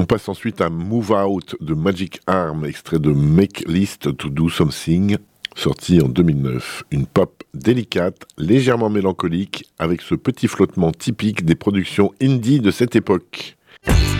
On passe ensuite à Move Out de Magic Arm, extrait de Make List to Do Something, sorti en 2009. Une pop délicate, légèrement mélancolique, avec ce petit flottement typique des productions indie de cette époque.